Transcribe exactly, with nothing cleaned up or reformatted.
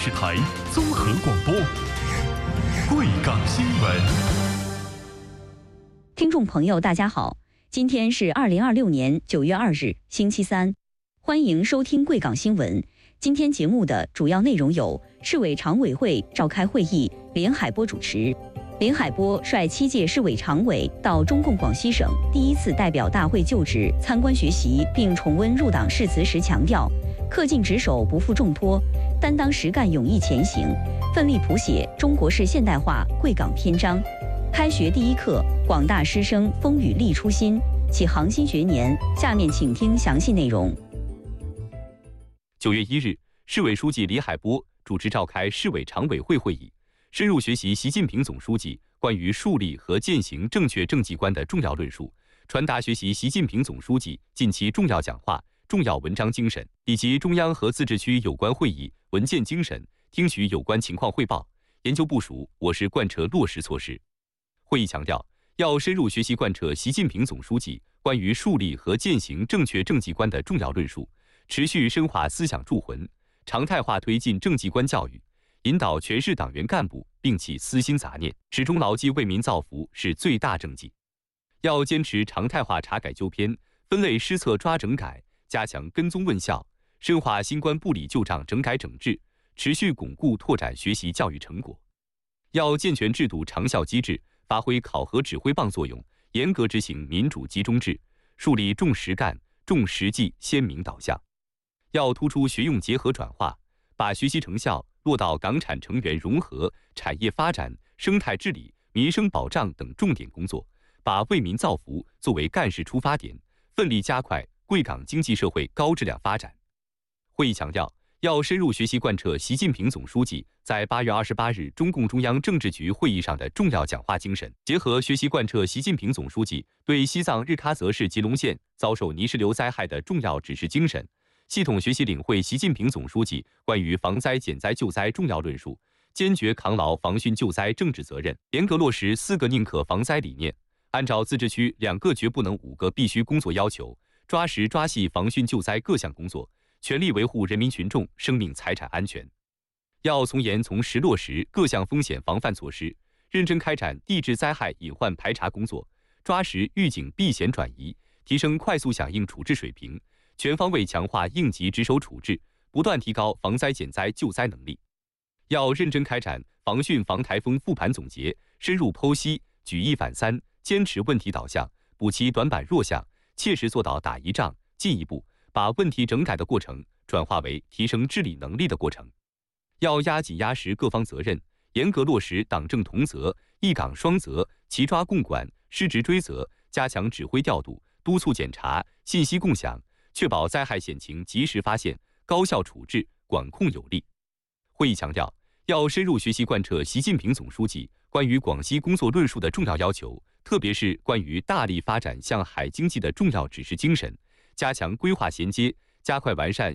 视台综合广播，贵港新闻。 听众朋友，大家好，今天是二零二六年九月二日，星期三，欢迎收听贵港新闻。今天节目的主要内容有：市委常委会召开会议，连海波主持。连海波率七届市委常委到中共广西省第一次代表大会就职参观学习，并重温入党誓词时强调，恪尽职守，不负重托，担当实干，勇毅前行，奋力谱写中国式现代化贵港篇章。开学第一课，广大师生风雨立初心，启航新学年。下面请听详细内容。 九月一日，市委书记李海波主持召开市委常委会会议，深入学习习近平总书记关于树立和践行正确政绩观的重要论述，传达学习习近平总书记近期重要讲话、重要文章精神，以及中央和自治区有关会议文件精神，听取有关情况汇报，研究部署我市贯彻落实措施。会议强调，要深入学习贯彻习近平总书记关于树立和践行正确政绩观的重要论述，持续深化思想铸魂，常态化推进政绩观教育，引导全市党员干部摒弃私心杂念，始终牢记为民造福是最大政绩。要坚持常态化查改纠偏，分类施策抓整改，加强跟踪问效，深化新冠部里旧账整改整治，持续巩固拓展学习教育成果。要健全制度长效机制，发挥考核指挥棒作用，严格执行民主集中制，树立重实干、重实际鲜明导向。要突出学用结合转化，把学习成效落到港产成员融合、产业发展、生态治理、民生保障等重点工作，把为民造福作为干事出发点，奋力加快贵港经济社会高质量发展。会议强调，要深入学习贯彻习近平总书记在八月二十八日中共中央政治局会议上的重要讲话精神，结合学习贯彻习近平总书记对西藏日喀则市吉隆县遭受泥石流灾害的重要指示精神，系统学习领会习近平总书记关于防灾减灾救灾重要论述，坚决扛牢防汛救灾政治责任，严格落实四个宁可防灾理念，按照自治区两个绝不能、五个必须工作要求，抓实抓细防汛救灾各项工作，全力维护人民群众生命财产安全。要从严从实落实各项风险防范措施，认真开展地质灾害隐患排查工作，抓实预警避险转移，提升快速响应处置水平，全方位强化应急值守处置，不断提高防灾减灾救灾能力。要认真开展防汛防台风复盘总结，深入剖析，举一反三，坚持问题导向，补齐短板弱项，切实做到打一仗，进一步把问题整改的过程转化为提升治理能力的过程。要压紧压实各方责任，严格落实党政同责、一岗双责、齐抓共管、失职追责，加强指挥调度、督促检查、信息共享，确保灾害险情及时发现、高效处置、管控有力。会议强调，要深入学习贯彻习近平总书记关于广西工作论述的重要要求，特别是关于大力发展向海经济的重要指示精神，加强规划衔接，加快完善